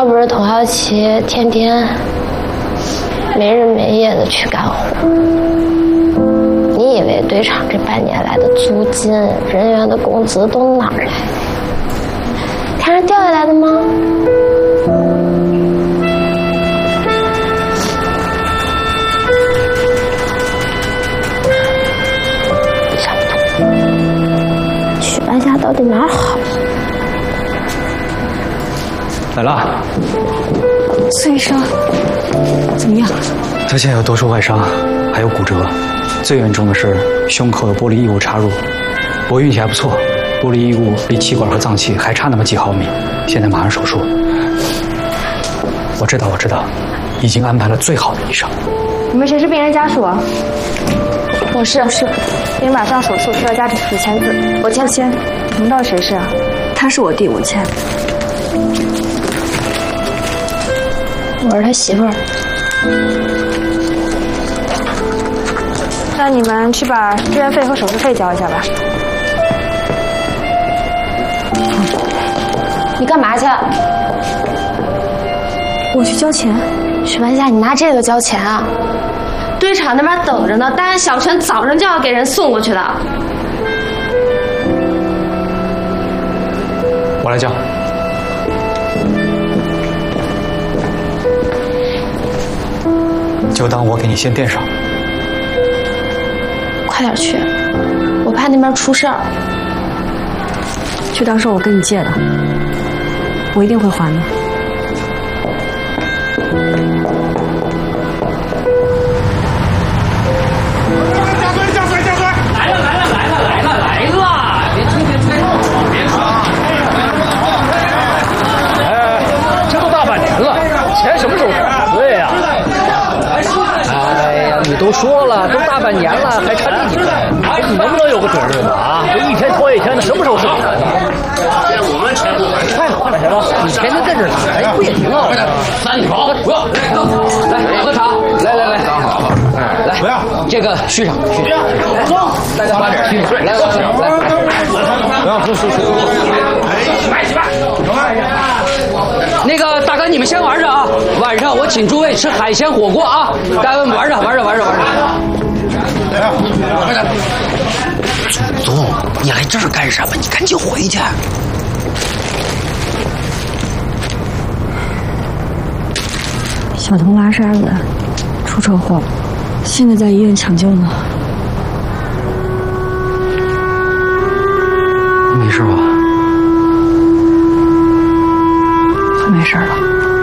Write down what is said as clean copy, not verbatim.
要不是佟浩奇天天没日没夜的去干活，你以为堆场这半年来的租金、人员的工资都哪儿来的？天上掉下来的吗？想不通，曲半夏到底哪儿好？ 来了， 孙医生，怎么样？ 他现在有多处外伤，还有骨折，最严重的是胸口有玻璃异物插入。我运气还不错，玻璃异物离气管和脏器还差那么几毫米，现在马上手术。我知道，已经安排了最好的医生。 你们谁是病人家属啊？ 我是。 病人马上手术，需要家属签字。我签。你们到底谁是啊？ 他是我弟，我签。 我是他媳妇儿。 那你们去把住院费和手术费交一下吧。 你干嘛去？ 我去交钱。 许半夏，你拿这个交钱啊？堆场那边等着呢，大安小陈早上就要给人送过去的。 我来交。就当我给你先垫上。 快点去，我怕那边出事儿。 就当是我跟你借的，我一定会还的。 加水！来了！别推！别吵！ 哎，这都大半年了，钱什么时候还？对呀。哎呀，你都说了，都大半年了，还差这几天，你能不能有个准日子啊？这一天拖一天的，什么时候是你的？ 现在我们钱不还？ 太快了，你天天在这来，不也挺好的？ 三条，不要， 来喝茶，来，来，不要，这个续上，走，大家把点续上，来，不要喝水， 洗吧， 那个大哥，你们先玩着啊，晚上我请诸位吃海鲜火锅啊，大家玩着。祖宗，你来这儿干什么？你赶紧回去。 小童拉沙子出车祸，现在在医院抢救呢。 没事吧？ 他没事了。